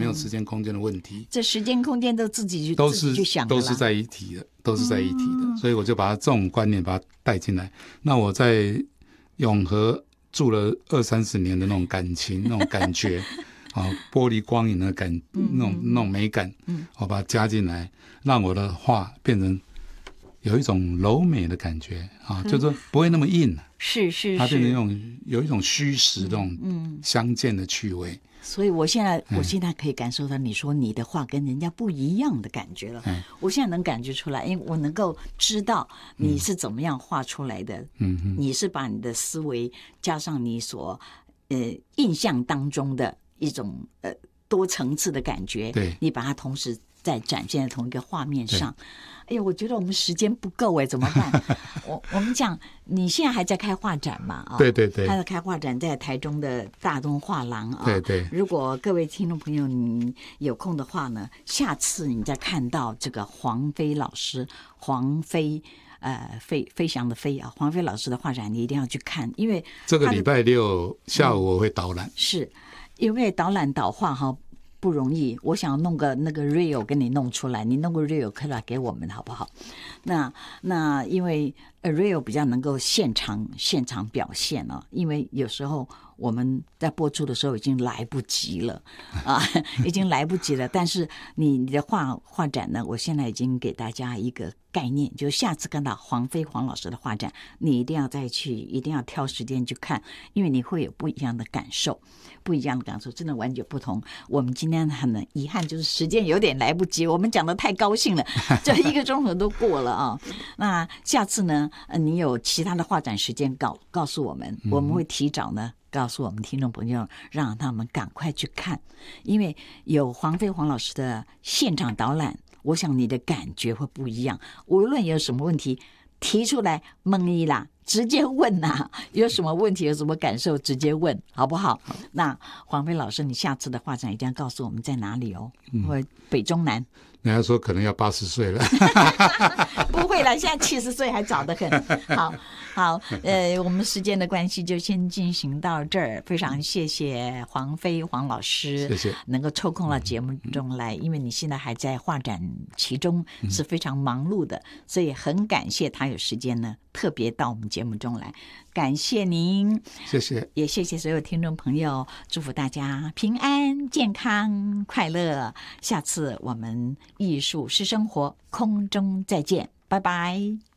有时间空间的问题。 这时间空间都自己去想的， 都是在一起的，都是在一体的。所以我就把这种观念把它带进来。那我在永和住了20-30年的那种感情、那种感觉玻璃光影的那种美感，我把它加进来，让我的画变成有一种柔美的感觉就是说不会那么硬， 是， 它变成有一种虚实这种相间的趣味。 所以我现在可以感受到你说你的画跟人家不一样的感觉了。我现在能感觉出来，因为我能够知道你是怎么样画出来的。你是把你的思维加上你所印象当中的一种多层次的感觉， 对， 你把它同时在展现在同一个画面上。哎呀，我觉得我们时间不够怎么办？我们讲，你现在还在开画展嘛？ 对对对， 他在开画展，在台中的大东画廊对对。 如果各位听众朋友你有空的话呢，下次你再看到这个黄飞老师，黄飞飞翔的飞黄飞老师的画展，你一定要去看，因为这个礼拜6下午我会导览。 是因为导览导画不容易，我想弄个那个 reel 给你弄出来，你弄个 reel 可以来给我们好不好？那因为 reel 比较能够现场表现因为有时候我们在播出的时候已经来不及了已经来不及了。但是你的画展呢，我现在已经给大家一个概念，就是下次看到黄老师的画展，你一定要再去，一定要挑时间去看，因为你会有不一样的感受，真的完全不同。我们今天很遗憾，就是时间有点来不及，我们讲得太高兴了，这1个钟头都过了那下次呢，你有其他的画展时间告诉我们，我们会提早呢告诉我们听众朋友，让他们赶快去看，因为有黄老师的现场导览，我想你的感觉会不一样。无论有什么问题提出来问你啦，直接问有什么问题有什么感受直接问好不好？那黄飞老师，你下次的画展一定要告诉我们在哪里或北中南。 人家说可能要80岁了不会了，现在70岁还早得很。好，我们时间的关系就先进行到这儿。非常谢谢黄老师， 谢谢能够抽空到节目中来，因为你现在还在画展其中，是非常忙碌的，所以很感谢他有时间呢特别到我们节目中来，感谢您， 谢谢， 也谢谢所有听众朋友，祝福大家平安、健康、快乐。下次我们艺术是生活空中再见，拜拜。